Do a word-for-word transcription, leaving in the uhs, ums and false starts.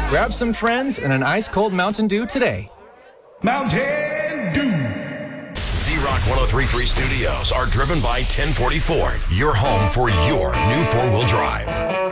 Grab some friends and an ice-cold Mountain Dew today. Mountain Dew. Z-Rock one oh three point three Studios are driven by ten forty Ford, your home for your new four-wheel drive.